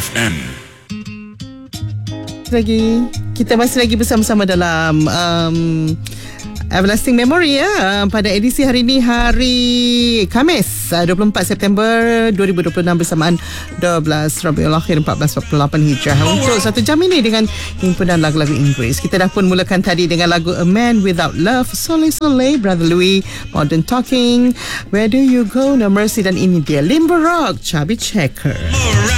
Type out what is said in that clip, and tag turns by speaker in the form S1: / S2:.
S1: FM.
S2: Kita masih lagi bersama-sama dalam Everlasting Memory ya. Pada edisi hari ini, hari Khamis 24 September 2026 bersamaan 12 Rabiul Akhir 1448 Hijrah. Untuk 1 jam ini dengan himpunan lagu-lagu Inggeris, kita dah pun mulakan tadi dengan lagu A Man Without Love, Soleil Soleil, Brother Louis, Modern Talking, Where Do You Go, No Mercy, dan ini dia Limbo Rock, Chubby Checker.